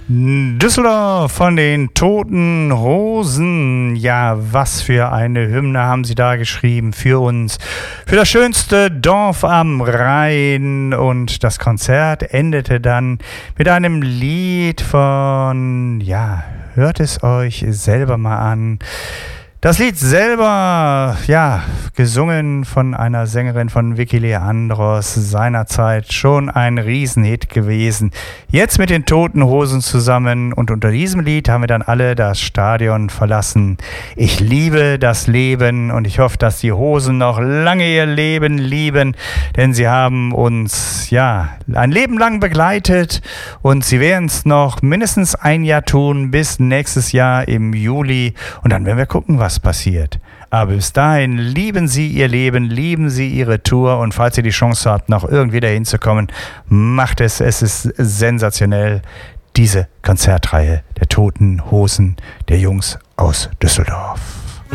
Düsseldorf von den Toten Hosen. Ja, was für eine Hymne haben sie da geschrieben für uns, für das schönste Dorf am Rhein. Und das Konzert endete dann mit einem Lied von, ja, hört es euch selber mal an. Das Lied selber, ja, gesungen von einer Sängerin von Vicky Leandros, seinerzeit schon ein Riesenhit gewesen. Jetzt mit den Toten Hosen zusammen und unter diesem Lied haben wir dann alle das Stadion verlassen. Ich liebe das Leben und ich hoffe, dass die Hosen noch lange ihr Leben lieben, denn sie haben uns, ja, ein Leben lang begleitet und sie werden es noch mindestens ein Jahr tun, bis nächstes Jahr im Juli und dann werden wir gucken, was passiert. Aber bis dahin lieben Sie Ihr Leben, lieben Sie Ihre Tour und falls ihr die Chance habt, noch irgendwie dahin zu kommen, macht es. Es ist sensationell, diese Konzertreihe der Toten Hosen der Jungs aus Düsseldorf.